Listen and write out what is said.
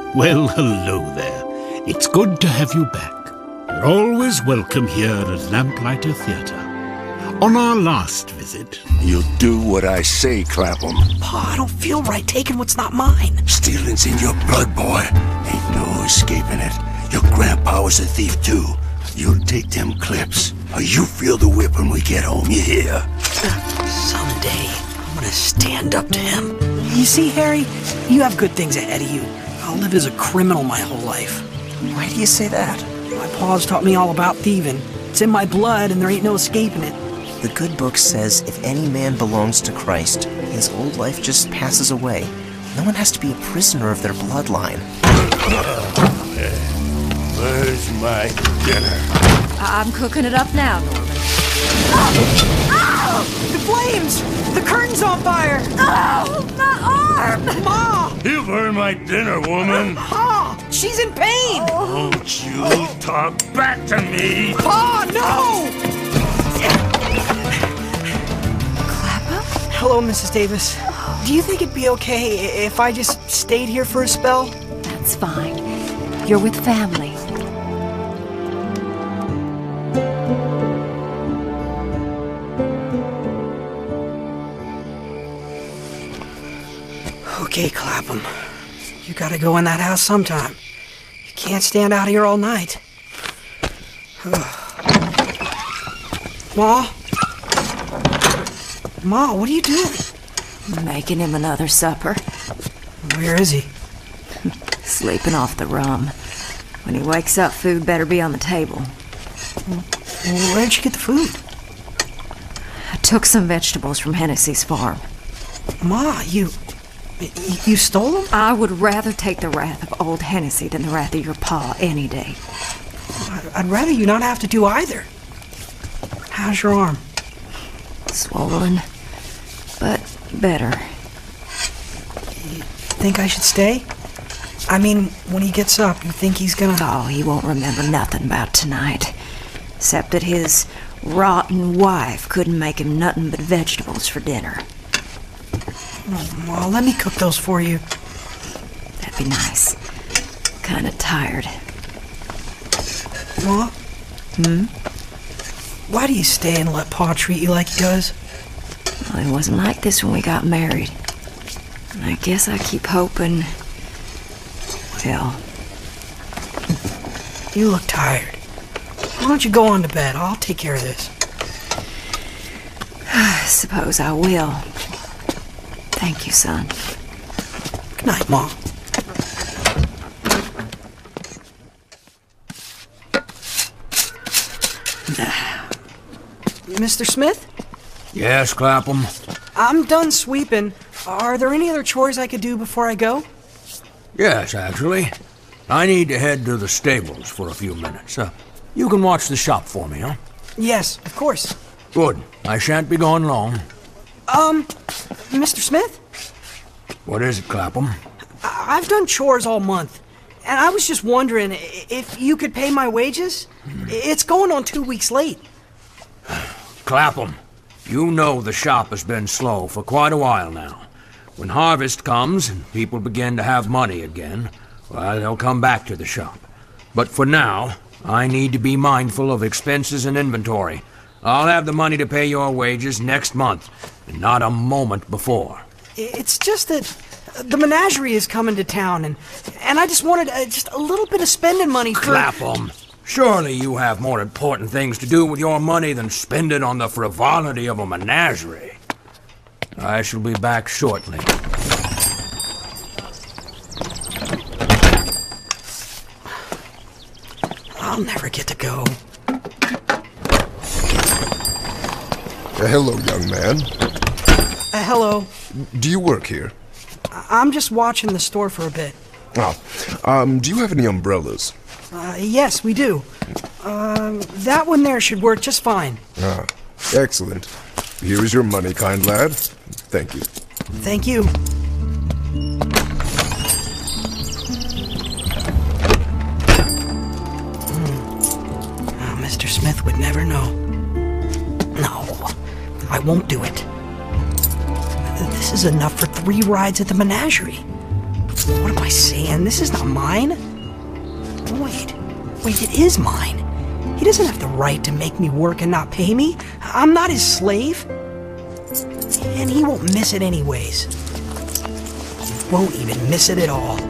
Well, hello there. It's good to have you back. You're always welcome here at Lamplighter Theatre. On our last visit... You'll do what I say, Clapham. Pa, I don't feel right taking what's not mine. Stealing's in your blood, boy. Ain't no escaping it. Your grandpa was a thief, too. You'll take them clips, or you feel the whip when we get home, you hear? Someday, I'm gonna stand up to him. You see, Harry, you have good things ahead of you. I'll live as a criminal my whole life. Why do you say that? My pa's taught me all about thieving. It's in my blood, and there ain't no escaping it. The good book says if any man belongs to Christ, his old life just passes away. No one has to be a prisoner of their bloodline. Where's my dinner? I'm cooking it up now, Norman. Oh! The flames! The curtain's on fire! Oh, my arm! Ma! You burned my dinner, woman! Pa! She's in pain! Don't you talk back to me! Pa, no! Clapham? Hello, Mrs. Davis. Do you think it'd be okay if I just stayed here for a spell? That's fine. You're with family. Okay, Clapham. You gotta go in that house sometime. You can't stand out here all night. Ma? Ma, what are you doing? Making him another supper. Where is he? Sleeping off the rum. When he wakes up, food better be on the table. Where'd you get the food? I took some vegetables from Hennessy's farm. Ma, you stole them? I would rather take the wrath of old Hennessy than the wrath of your pa any day. I'd rather you not have to do either. How's your arm? Swollen, but better. Think I should stay? I mean, when he gets up, you think he's gonna... Oh, he won't remember nothing about tonight. Except that his rotten wife couldn't make him nothing but vegetables for dinner. Well, let me cook those for you. That'd be nice. Kinda tired. Ma? Why do you stay and let Pa treat you like he does? Well, it wasn't like this when we got married. And I guess I keep hoping... Well... You look tired. Why don't you go on to bed? I'll take care of this. I suppose I will. Thank you, son. Good night, Mom. Mr. Smith? Yes, Clapham? I'm done sweeping. Are there any other chores I could do before I go? Yes, actually. I need to head to the stables for a few minutes. You can watch the shop for me, huh? Yes, of course. Good. I shan't be gone long. Mr. Smith? What is it, Clapham? I've done chores all month, and I was just wondering if you could pay my wages? It's going on 2 weeks late. Clapham, you know the shop has been slow for quite a while now. When harvest comes and people begin to have money again, well, they'll come back to the shop. But for now, I need to be mindful of expenses and inventory. I'll have the money to pay your wages next month, and not a moment before. It's just that the menagerie is coming to town, and I just wanted just a little bit of spending money for... Clapham, surely you have more important things to do with your money than spend it on the frivolity of a menagerie. I shall be back shortly. I'll never get to go. Hello, young man. Hello. Do you work here? I'm just watching the store for a bit. Do you have any umbrellas? Yes, we do. That one there should work just fine. Excellent. Here is your money, kind lad. Thank you. Thank you. Mr. Smith would never know. No, I won't do it. This is enough for 3 rides at the menagerie. What am I sand? This is not mine. Wait, it is mine. He doesn't have the right to make me work and not pay me. I'm not his slave. And he won't miss it anyways. Won't even miss it at all.